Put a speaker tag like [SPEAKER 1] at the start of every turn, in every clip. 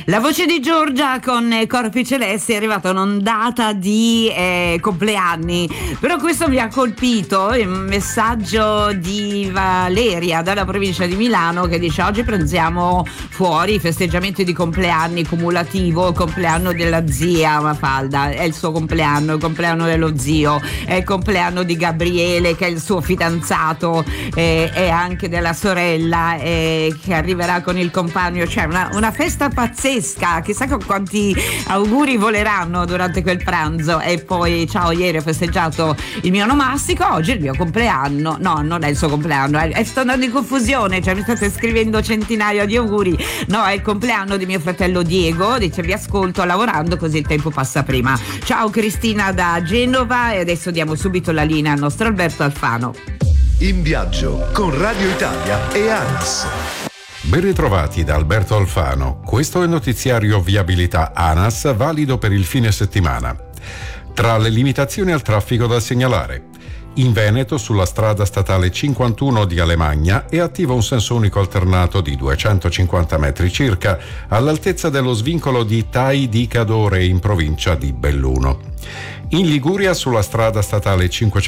[SPEAKER 1] La voce di Giorgia con Corpi Celesti è arrivata un'ondata di compleanni, però questo mi ha colpito il messaggio di Valeria dalla provincia di Milano che dice: oggi prendiamo fuori i festeggiamenti di compleanni cumulativo, il compleanno della zia Mafalda, è il suo compleanno, il compleanno dello zio, è il compleanno di Gabriele che è il suo fidanzato, e anche della sorella che arriverà con il compagno, cioè una festa pazzesca. Chissà con quanti auguri voleranno durante quel pranzo. E poi ciao, ieri ho festeggiato il mio onomastico, oggi è il mio compleanno. No, non è il suo compleanno, sto andando in confusione, cioè mi state scrivendo centinaia di auguri. No, è il compleanno di mio fratello Diego, dice: vi ascolto lavorando così il tempo passa prima. Ciao Cristina da Genova, e adesso diamo subito la linea al nostro Alberto Alfano.
[SPEAKER 2] In viaggio con Radio Italia e ANAS.
[SPEAKER 3] Ben ritrovati da Alberto Alfano. Questo è il notiziario Viabilità ANAS, valido per il fine settimana. Tra le limitazioni al traffico da segnalare: in Veneto, sulla strada statale 51 di Alemagna, è attivo un senso unico alternato di 250 metri circa, all'altezza dello svincolo di Tai di Cadore, in provincia di Belluno. In Liguria, sulla strada statale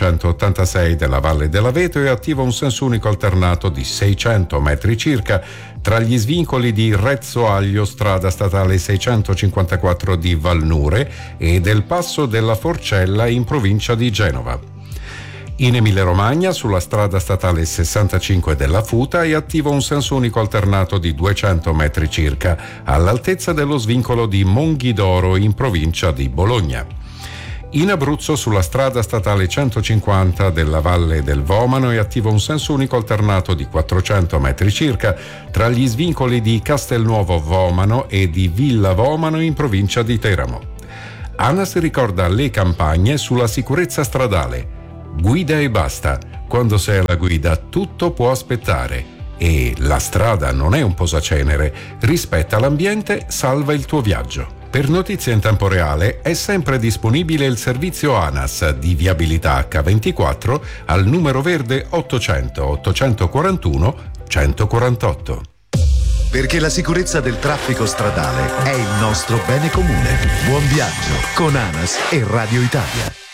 [SPEAKER 3] 586 della Valle dell'Aveto, è attivo un senso unico alternato di 600 metri circa tra gli svincoli di Rezzo Aglio, strada statale 654 di Valnure, e del Passo della Forcella, in provincia di Genova. In Emilia-Romagna, sulla strada statale 65 della Futa, è attivo un senso unico alternato di 200 metri circa, all'altezza dello svincolo di Monghidoro, in provincia di Bologna. In Abruzzo, sulla strada statale 150 della Valle del Vomano, è attivo un senso unico alternato di 400 metri circa tra gli svincoli di Castelnuovo Vomano e di Villa Vomano, in provincia di Teramo. ANAS ricorda le campagne sulla sicurezza stradale. Guida e basta. Quando sei alla guida tutto può aspettare. E la strada non è un posacenere. Rispetta l'ambiente, salva il tuo viaggio. Per notizie in tempo reale è sempre disponibile il servizio ANAS di viabilità H24 al numero verde 800 841 148.
[SPEAKER 2] Perché la sicurezza del traffico stradale è il nostro bene comune. Buon viaggio con ANAS e Radio Italia.